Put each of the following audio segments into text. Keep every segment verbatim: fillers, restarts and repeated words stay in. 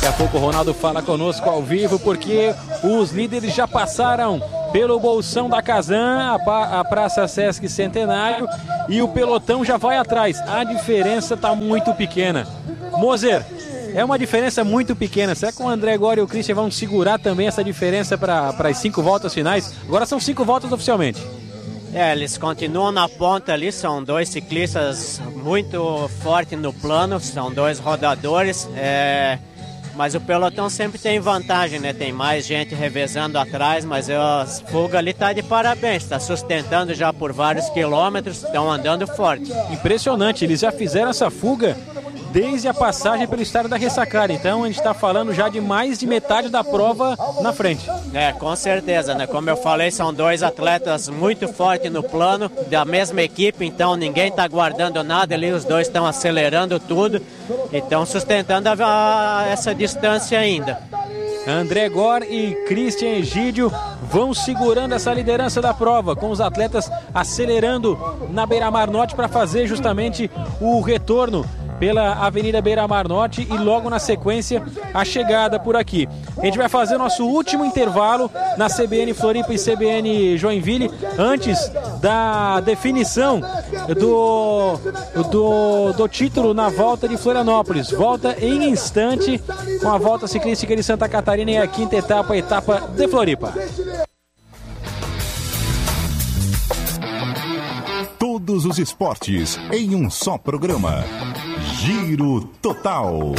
Daqui a pouco o Ronaldo fala conosco ao vivo, porque os líderes já passaram pelo Bolsão da Kazan, a, a Praça Sesc Centenário, e o pelotão já vai atrás. A diferença está muito pequena. Moser, é uma diferença muito pequena. Será que o André agora e o Christian vão segurar também essa diferença para as cinco voltas finais? Agora são cinco voltas oficialmente. É, eles continuam na ponta ali, são dois ciclistas muito fortes no plano, são dois rodadores, é, mas o pelotão sempre tem vantagem, né? Tem mais gente revezando atrás, mas a fuga ali tá de parabéns, está sustentando já por vários quilômetros, estão andando forte. Impressionante, eles já fizeram essa fuga desde a passagem pelo estado da ressacada, então a gente está falando já de mais de metade da prova na frente. É, com certeza, né? Como eu falei, são dois atletas muito fortes no plano, da mesma equipe, então ninguém está guardando nada ali, os dois estão acelerando tudo e estão sustentando a, a, essa distância ainda. André Gor e Christian Egídio vão segurando essa liderança da prova, com os atletas acelerando na Beira-Mar Norte para fazer justamente o retorno pela Avenida Beira-Mar Norte e logo na sequência a chegada por aqui. A gente vai fazer nosso último intervalo na C B N Floripa e C B N Joinville antes da definição do, do, do título na volta de Florianópolis. Volta em instante com a volta ciclística de Santa Catarina e a quinta etapa, a etapa de Floripa. Todos os esportes em um só programa. Giro Total.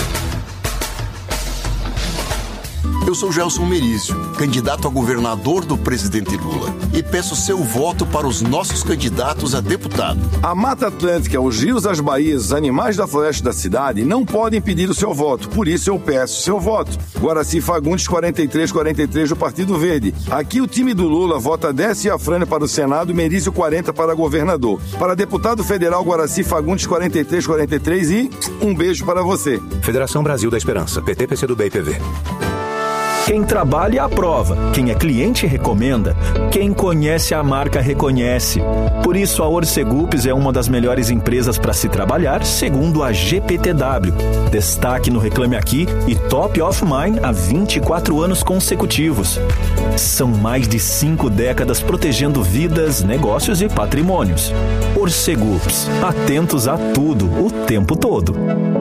Eu sou Gelson Merizio, candidato a governador do presidente Lula, e peço seu voto para os nossos candidatos a deputado. A Mata Atlântica, os rios, as baías, os animais da floresta da cidade não podem pedir o seu voto, por isso eu peço seu voto. Guaraci Fagundes, quarenta e três quarenta e três do Partido Verde. Aqui o time do Lula vota dez e Afrânia para o Senado, Merizio quarenta para governador. Para deputado federal, Guaraci Fagundes, quarenta e três quarenta e três e um beijo para você. Federação Brasil da Esperança, P T, P C do B e P V. Quem trabalha aprova, quem é cliente recomenda, quem conhece a marca reconhece. Por isso a Orcegups é uma das melhores empresas para se trabalhar, segundo a G P T W. Destaque no Reclame Aqui e Top of Mind há vinte e quatro anos consecutivos. São mais de cinco décadas protegendo vidas, negócios e patrimônios. Orcegups, atentos a tudo, o tempo todo.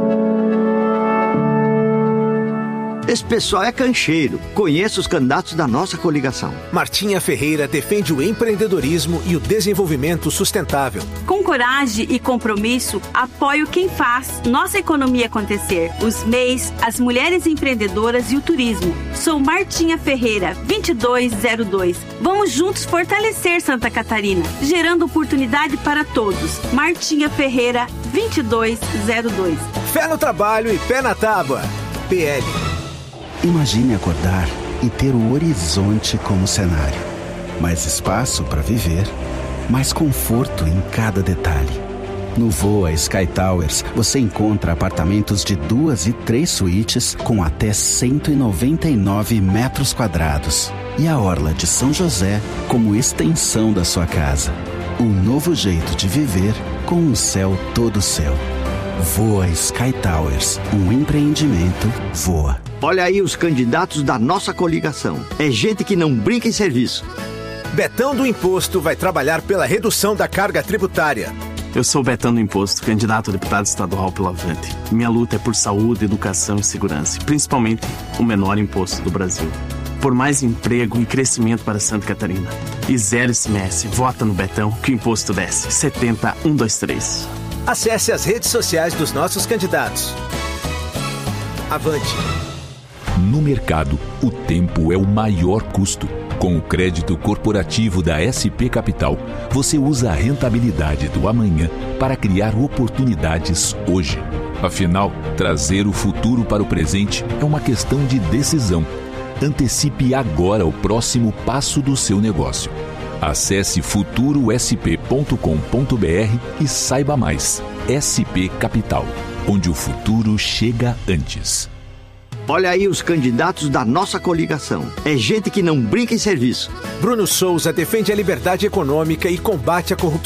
Esse pessoal é cancheiro. Conheço os candidatos da nossa coligação. Martinha Ferreira defende o empreendedorismo e o desenvolvimento sustentável. Com coragem e compromisso, apoio quem faz nossa economia acontecer. Os M E Is, as mulheres empreendedoras e o turismo. Sou Martinha Ferreira, vinte e dois zero dois. Vamos juntos fortalecer Santa Catarina, gerando oportunidade para todos. Martinha Ferreira, vinte e dois zero dois. Fé no trabalho e pé na tábua. P L. Imagine acordar e ter o horizonte como cenário. Mais espaço para viver, mais conforto em cada detalhe. No Voa Sky Towers, você encontra apartamentos de duas e três suítes com até cento e noventa e nove metros quadrados. E a Orla de São José como extensão da sua casa. Um novo jeito de viver com um céu todo seu. Voa Sky Towers, um empreendimento Voa. Olha aí os candidatos da nossa coligação. É gente que não brinca em serviço. Betão do Imposto vai trabalhar pela redução da carga tributária. Eu sou Betão do Imposto, candidato a deputado estadual pelo Avante. Minha luta é por saúde, educação e segurança, principalmente o menor imposto do Brasil. Por mais emprego e crescimento para Santa Catarina. E zero I C M S. Vota no Betão que o imposto desce. setenta um dois três. Acesse as redes sociais dos nossos candidatos. Avante. No mercado, o tempo é o maior custo. Com o crédito corporativo da S P Capital, você usa a rentabilidade do amanhã para criar oportunidades hoje. Afinal, trazer o futuro para o presente é uma questão de decisão. Antecipe agora o próximo passo do seu negócio. Acesse futuro s p ponto com ponto b r e saiba mais. S P Capital, onde o futuro chega antes. Olha aí os candidatos da nossa coligação. É gente que não brinca em serviço. Bruno Souza defende a liberdade econômica e combate à corrupção.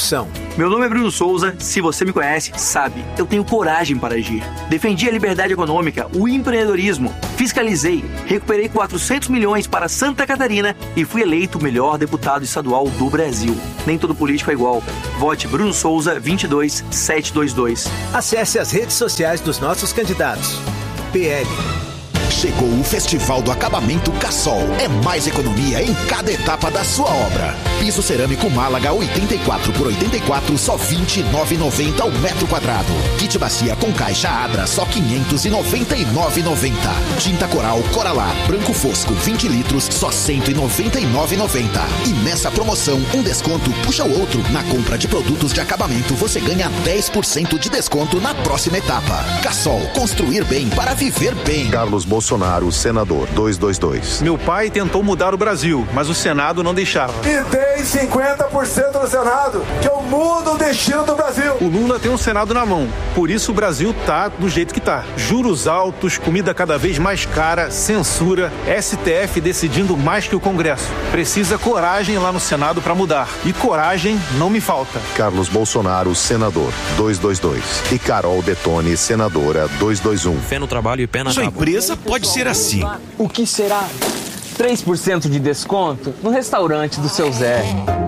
Meu nome é Bruno Souza, se você me conhece, sabe, eu tenho coragem para agir. Defendi a liberdade econômica, o empreendedorismo, fiscalizei, recuperei quatrocentos milhões para Santa Catarina e fui eleito o melhor deputado estadual do Brasil. Nem todo político é igual. Vote Bruno Souza vinte e dois setecentos e vinte e dois. Acesse as redes sociais dos nossos candidatos. P L. Chegou o Festival do Acabamento Cassol. É mais economia em cada etapa da sua obra. Piso cerâmico Málaga oitenta e quatro por oitenta e quatro, só vinte e nove reais e noventa centavos ao metro quadrado. Kit bacia com caixa Adra, só quinhentos e noventa e nove reais e noventa centavos. Tinta Coral Coralar branco fosco vinte litros, só cento e noventa e nove reais e noventa centavos. E nessa promoção, um desconto puxa o outro. Na compra de produtos de acabamento, você ganha dez por cento de desconto na próxima etapa. Cassol, construir bem para viver bem. Carlos Bolsonaro, senador, duzentos e vinte e dois. Meu pai tentou mudar o Brasil, mas o Senado não deixava. E tem cinquenta por cento no Senado, que eu mudo o destino do Brasil. O Lula tem um Senado na mão, por isso o Brasil tá do jeito que tá. Juros altos, comida cada vez mais cara, censura, S T F decidindo mais que o Congresso. Precisa coragem lá no Senado para mudar. E coragem não me falta. Carlos Bolsonaro, senador, duzentos e vinte e dois. E Carol Detoni, senadora, duzentos e vinte e um. Fé no trabalho e pé na Sua empresa pode ser assim. O que será? três por cento de desconto no restaurante do seu Zé.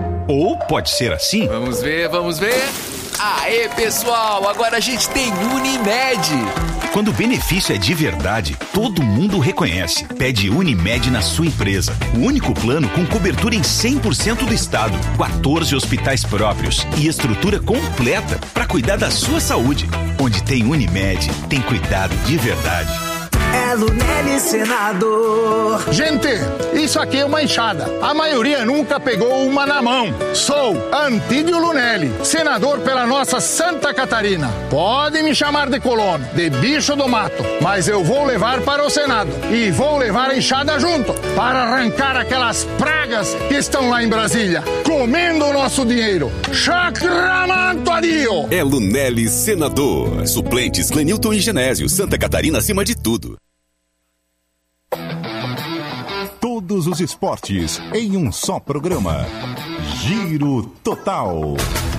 Ou pode ser assim. Vamos ver, vamos ver. Aê, pessoal, agora a gente tem Unimed. Quando o benefício é de verdade, todo mundo reconhece. Pede Unimed na sua empresa. O único plano com cobertura em cem por cento do estado, quatorze hospitais próprios e estrutura completa para cuidar da sua saúde. Onde tem Unimed, tem cuidado de verdade. É Lunelli Senador. Gente, isso aqui é uma enxada. A maioria nunca pegou uma na mão. Sou Antídio Lunelli, senador pela nossa Santa Catarina. Pode me chamar de colono, de bicho do mato, mas eu vou levar para o Senado. E vou levar a enxada junto, para arrancar aquelas pragas que estão lá em Brasília, comendo o nosso dinheiro. Chacramanto adio! É Lunelli Senador. Suplentes Clenilton e Genésio. Santa Catarina acima de tudo. Todos os esportes em um só programa. Giro Total.